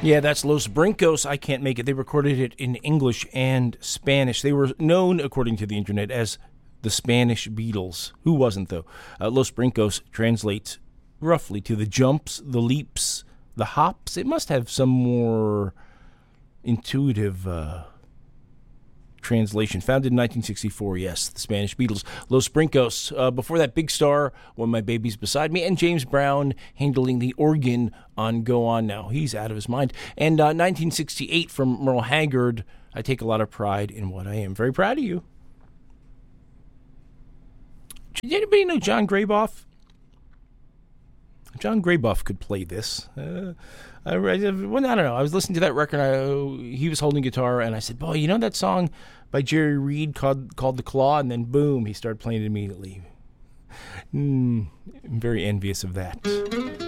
Yeah, that's Los Brincos. I Can't Make It. They recorded it in English and Spanish. They were known, according to the internet, as the Spanish Beatles. Who wasn't, though? Los Brincos translates roughly to the jumps, the leaps, the hops. It must have some more intuitive translation. Founded in 1964, yes, the Spanish Beatles. Los Brincos. Before that, Big Star, When My Baby's Beside Me, and James Brown handling the organ on Go On Now. He's out of his mind. And 1968 from Merle Haggard, I Take a Lot of Pride in What I Am. Very proud of you. Did anybody know John Graboff? John Graboff could play this. I don't know. I was listening to that record. He was holding guitar, and I said, boy, you know that song by Jerry Reed called The Claw? And then, boom, he started playing it immediately. I'm very envious of that.